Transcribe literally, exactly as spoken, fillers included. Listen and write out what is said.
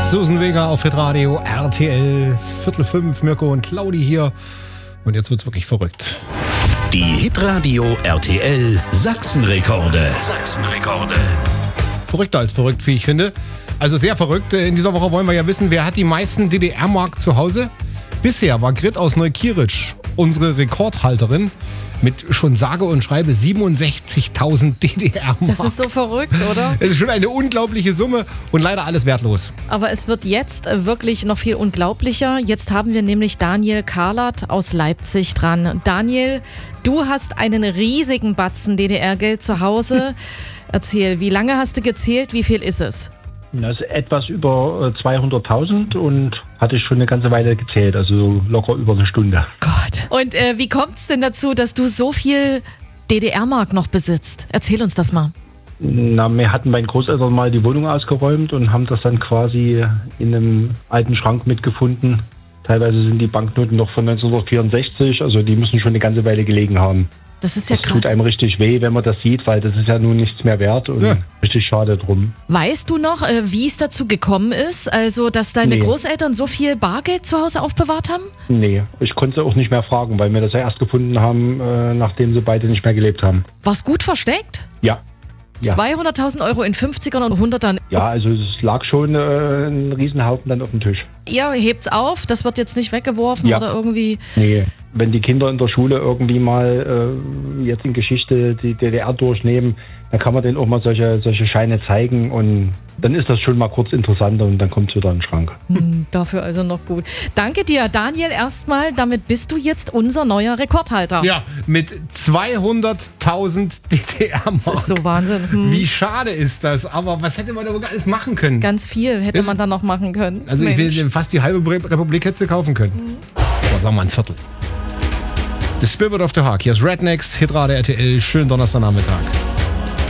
Susan Vega auf Hitradio R T L, Viertel fünf, Mirko und Claudi hier. Und jetzt wird's wirklich verrückt. Die Hitradio R T L Sachsenrekorde. Sachsenrekorde. Verrückter als verrückt, wie ich finde. Also sehr verrückt. In dieser Woche wollen wir ja wissen, wer hat die meisten D D R-Mark zu Hause? Bisher war Grit aus Neukirch unsere Rekordhalterin mit schon sage und schreibe siebenundsechzigtausend D D R-Mark. Das ist so verrückt, oder? Es ist schon eine unglaubliche Summe und leider alles wertlos. Aber es wird jetzt wirklich noch viel unglaublicher. Jetzt haben wir nämlich Daniel Karlat aus Leipzig dran. Daniel, du hast einen riesigen Batzen D D R-Geld zu Hause. Erzähl, wie lange hast du gezählt? Wie viel ist es? Das ist etwas über zweihunderttausend und hatte ich schon eine ganze Weile gezählt, also locker über eine Stunde. Gott. Und äh, wie kommt es denn dazu, dass du so viel D D R-Mark noch besitzt? Erzähl uns das mal. Na, wir hatten meinen Großeltern mal die Wohnung ausgeräumt und haben das dann quasi in einem alten Schrank mitgefunden. Teilweise sind die Banknoten noch von neunzehnhundertvierundsechzig, also die müssen schon eine ganze Weile gelegen haben. Das ist ja das krass. Tut einem richtig weh, wenn man das sieht, weil das ist ja nun nichts mehr wert und Ja. richtig schade drum. Weißt du noch, äh, wie es dazu gekommen ist? Also, dass deine Nee. Großeltern so viel Bargeld zu Hause aufbewahrt haben? Nee, ich konnte sie auch nicht mehr fragen, weil wir das ja erst gefunden haben, äh, nachdem sie beide nicht mehr gelebt haben. War's gut versteckt? Ja. Ja. zweihunderttausend Euro in fünfzigern und hundertern. Ja, also es lag schon äh, ein Riesenhaufen dann auf dem Tisch. Ihr hebt's auf, das wird jetzt nicht weggeworfen Ja. oder irgendwie. Nee, wenn die Kinder in der Schule irgendwie mal äh, jetzt in Geschichte die D D R durchnehmen, dann kann man denen auch mal solche, solche Scheine zeigen und dann ist das schon mal kurz interessanter und dann kommt es wieder in den Schrank. Hm, dafür also noch gut. Danke dir, Daniel, erstmal. Damit bist du jetzt unser neuer Rekordhalter. Ja, mit zweihunderttausend D D R-Mark. Das ist so Wahnsinn. Hm. Wie schade ist das, aber was hätte man da wohl alles machen können? Ganz viel hätte Das- man dann noch machen können. Also ich Mensch. will fast die halbe Re- Republik hättest du kaufen können. Mhm. Aber sagen wir ein Viertel. The Spirit of the Hawk. Hier ist Rednecks, Hitradio R T L. Schönen Donnerstagnachmittag.